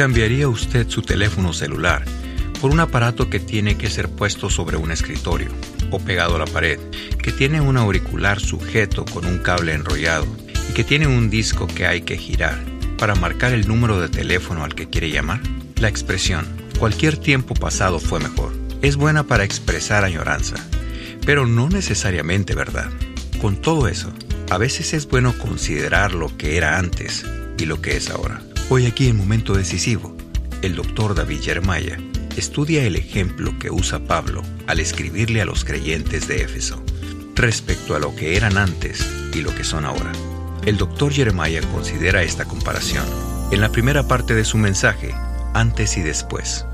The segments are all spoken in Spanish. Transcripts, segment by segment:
¿Cambiaría usted su teléfono celular por un aparato que tiene que ser puesto sobre un escritorio o pegado a la pared, que tiene un auricular sujeto con un cable enrollado y que tiene un disco que hay que girar para marcar el número de teléfono al que quiere llamar? La expresión "cualquier tiempo pasado fue mejor" es buena para expresar añoranza, pero no necesariamente verdad. Con todo eso, a veces es bueno considerar lo que era antes y lo que es ahora. Hoy aquí en Momento Decisivo, el Dr. David Jeremiah estudia el ejemplo que usa Pablo al escribirle a los creyentes de Éfeso respecto a lo que eran antes y lo que son ahora. El Dr. Jeremiah considera esta comparación en la primera parte de su mensaje, Antes y Después.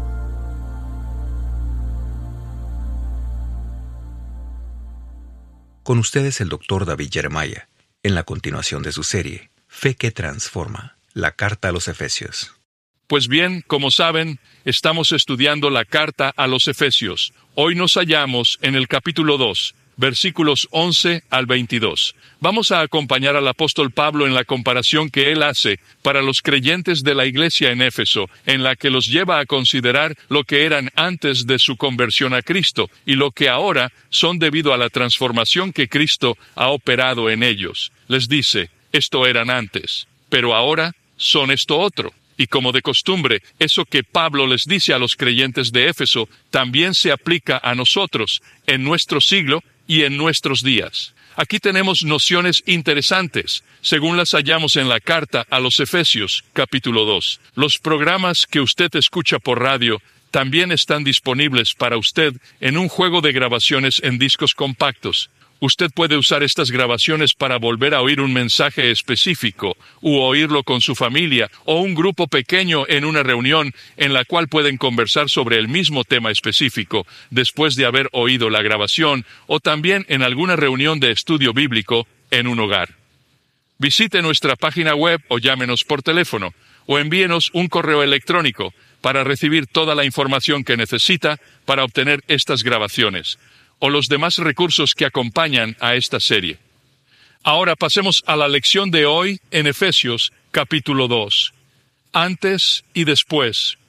Con ustedes el Dr. David Jeremiah, en la continuación de su serie, Fe que Transforma, la Carta a los Efesios. Pues bien, como saben, estamos estudiando la Carta a los Efesios. Hoy nos hallamos en el capítulo 2, versículos 11 al 22. Vamos a acompañar al apóstol Pablo en la comparación que él hace para los creyentes de la iglesia en Éfeso, en la que los lleva a considerar lo que eran antes de su conversión a Cristo y lo que ahora son debido a la transformación que Cristo ha operado en ellos. Les dice, esto eran antes, pero ahora son esto otro. Y como de costumbre, eso que Pablo les dice a los creyentes de Éfeso también se aplica a nosotros en nuestro siglo y en nuestros días. Aquí tenemos nociones interesantes, según las hallamos en la carta a los Efesios, capítulo 2. Los programas que usted escucha por radio también están disponibles para usted en un juego de grabaciones en discos compactos. Usted puede usar estas grabaciones para volver a oír un mensaje específico, u oírlo con su familia, o un grupo pequeño en una reunión en la cual pueden conversar sobre el mismo tema específico, después de haber oído la grabación, o también en alguna reunión de estudio bíblico en un hogar. Visite nuestra página web o llámenos por teléfono, o envíenos un correo electrónico para recibir toda la información que necesita para obtener estas grabaciones, o los demás recursos que acompañan a esta serie. Ahora pasemos a la lección de hoy en Efesios capítulo 2. Antes y después.